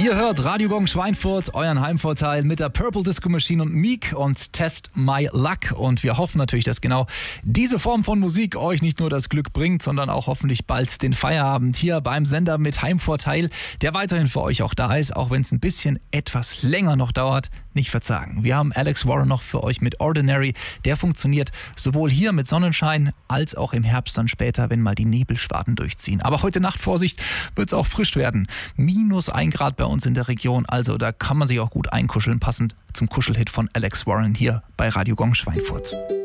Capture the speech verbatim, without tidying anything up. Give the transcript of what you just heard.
Ihr hört Radio Gong Schweinfurt, euren Heimvorteil mit der Purple Disco Machine und Meek und Test My Luck. Und wir hoffen natürlich, dass genau diese Form von Musik euch nicht nur das Glück bringt, sondern auch hoffentlich bald den Feierabend hier beim Sender mit Heimvorteil, der weiterhin für euch auch da ist, auch wenn es ein bisschen etwas länger noch dauert. Nicht verzagen. Wir haben Alex Warren noch für euch mit Ordinary. Der funktioniert sowohl hier mit Sonnenschein als auch im Herbst dann später, wenn mal die Nebelschwaden durchziehen. Aber heute Nacht, Vorsicht, wird es auch frisch werden. Minus ein Grad bei uns in der Region. Also da kann man sich auch gut einkuscheln, passend zum Kuschelhit von Alex Warren hier bei Radio Gong Schweinfurt.